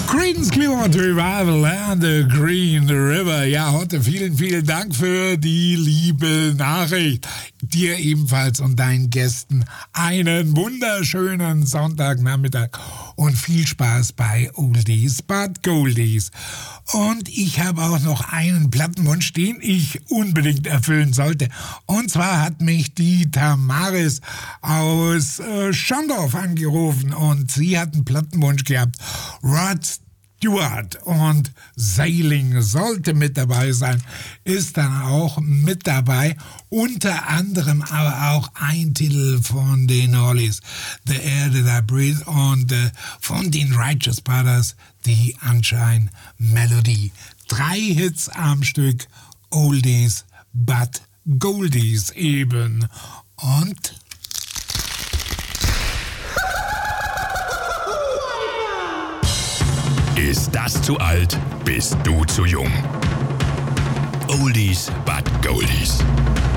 Creedence Clearwater Revival and the Green River. Ja, heute vielen Dank für die liebe Nachricht. Dir ebenfalls und deinen Gästen einen wunderschönen Sonntagnachmittag und viel Spaß bei Oldies but Goldies. Und ich habe auch noch einen Plattenwunsch, den ich unbedingt erfüllen sollte. Und zwar hat mich die Tamaris aus Schondorf angerufen und sie hat einen Plattenwunsch gehabt. Rod Stewart und Sailing sollte mit dabei sein, ist dann auch mit dabei, unter anderem aber auch ein Titel von den Hollies, The Air That I Breathe, und von den Righteous Brothers, die Sunshine Melody. 3 Hits am Stück, Oldies but Goldies eben. Und ist das zu alt, bist du zu jung. Oldies but Goldies.